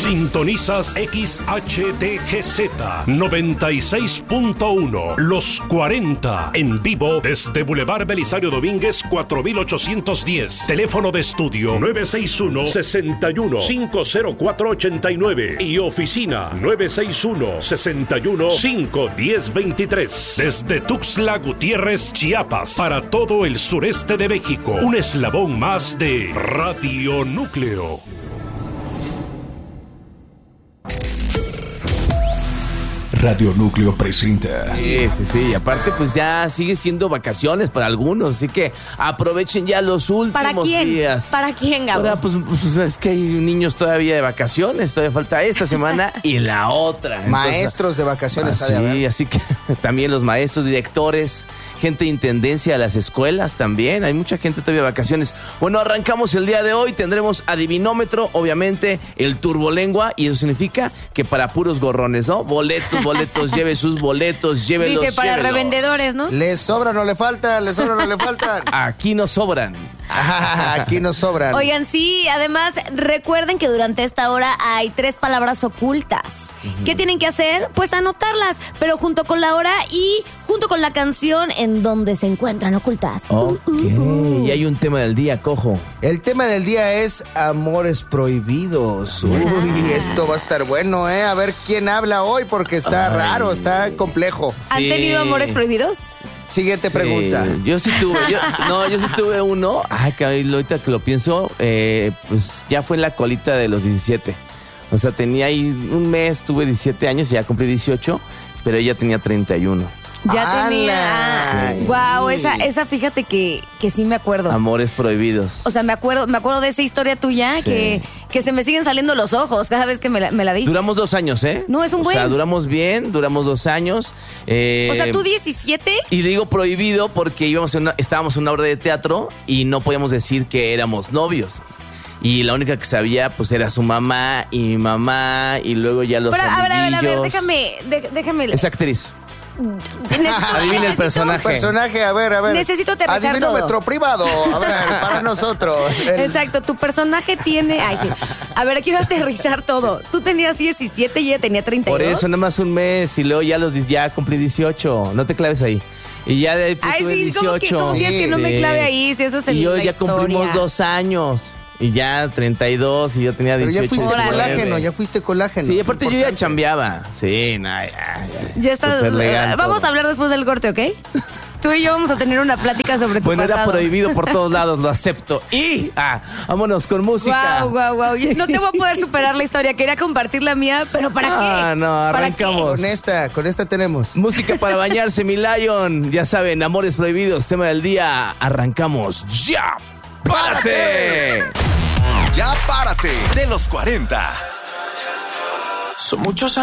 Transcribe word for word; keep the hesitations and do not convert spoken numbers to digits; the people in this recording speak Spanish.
Sintonizas X H T G Z noventa y seis punto uno. Los cuarenta en vivo desde Boulevard Belisario Domínguez cuatro mil ochocientos diez. Teléfono de estudio nueve seis uno, seis uno, cinco cero cuatro, ocho nueve y oficina nueve seis uno, seis uno, cinco uno cero, dos tres. Desde Tuxtla Gutiérrez, Chiapas, para todo el sureste de México. Un eslabón más de Radio Núcleo. Radio Núcleo presenta. Sí, sí, sí. Y aparte, pues ya sigue siendo vacaciones para algunos. Así que aprovechen ya los últimos ¿Para quién? días. ¿Para quién, Gabo? Ahora, pues, pues es que hay niños todavía de vacaciones. Todavía falta esta semana y la otra. Entonces, maestros de vacaciones. así, así que también los maestros, directores, gente de intendencia de las escuelas también. Hay mucha gente todavía de vacaciones. Bueno, arrancamos el día de hoy. Tendremos adivinómetro, obviamente, el turbolengua. Y eso significa que para puros gorrones, ¿no? Boletos, boletos, lleve sus boletos, llévelos, Dice para llévelos. revendedores, ¿no? ¿Les sobran o le faltan? ¿Les sobran o le faltan? Aquí nos sobran. Aquí nos sobran. Oigan, sí, además recuerden que durante esta hora hay tres palabras ocultas. Uh-huh. ¿Qué tienen que hacer? Pues anotarlas, pero junto con la hora y junto con la canción en donde se encuentran ocultas. Ok, uh, uh, uh. y hay un tema del día, Cojo. El tema del día es amores prohibidos. Uy, esto va a estar bueno, ¿eh? A ver quién habla hoy porque está Ay. raro, está complejo. ¿Han sí. tenido amores prohibidos? Siguiente sí, pregunta. Yo sí tuve, yo, no, yo sí tuve uno. Ay, que ahorita que lo pienso, eh, pues ya fue en la colita de los diecisiete. O sea, tenía ahí un mes, tuve diecisiete años, ya cumplí dieciocho, pero ella tenía treinta y uno. Ya tenía. Sí. Wow, esa, esa fíjate que, que sí me acuerdo. Amores prohibidos. O sea, me acuerdo, me acuerdo de esa historia tuya, sí. que, que se me siguen saliendo los ojos cada vez que me la, me la dices. Duramos dos años, ¿eh? No, es un buen. O sea, duramos bien, duramos dos años. Eh, o sea, ¿tú diecisiete? Y digo prohibido porque íbamos en una, estábamos en una obra de teatro y no podíamos decir que éramos novios. Y la única que sabía, pues, era su mamá y mi mamá, y luego ya los Pero, amiguillos. A ver, a ver, a ver, déjame, de, déjame. Es actriz. Necesito, Adivina el personaje. Personaje, a ver, a ver. Necesito aterrizar Adivinómetro todo. privado, a ver, para nosotros. El... Exacto, tu personaje tiene... Ay, sí. A ver, quiero aterrizar todo. Tú tenías diecisiete y ella tenía treinta y dos. Por eso, nada más un mes, y luego ya los ya cumplí dieciocho. No te claves ahí. Y ya de ahí pues, Ay, tuve sí, dieciocho. ¿cómo que, cómo sí, quieres que no me clave ahí? Si eso es y yo ya historia. cumplimos dos años. Y ya treinta y dos, y yo tenía dieciocho. Pero ya fuiste Órale. colágeno, ya fuiste colágeno. Sí, aparte Importante. yo ya chambeaba. Sí, nada, ya, ya. Ya está. Superlegal Vamos todo. a hablar después del corte, ¿ok? Tú y yo vamos a tener una plática sobre tu Bueno, pasado. era prohibido por todos lados, lo acepto. Y, ah, vámonos con música. Wow, wow, wow. No te voy a poder superar la historia. Quería compartir la mía, pero ¿para qué? Ah, no, ¿Para arrancamos. Con esta, con esta tenemos. Música para bañarse, mi Lion. Ya saben, amores prohibidos, tema del día. Arrancamos ya. ¡Párate! Ya párate de los cuarenta. Son muchos años